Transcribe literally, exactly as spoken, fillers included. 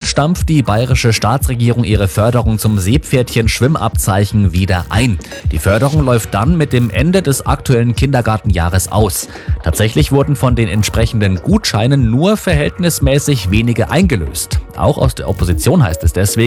stampft die bayerische Staatsregierung ihre Förderung zum Seepferdchen-Schwimmabzeichen wieder ein. Die Förderung läuft dann mit dem Ende des aktuellen Kindergartenjahres aus. Tatsächlich wurden von den entsprechenden Gutscheinen nur verhältnismäßig wenige eingelöst. Auch aus der Opposition heißt es deswegen,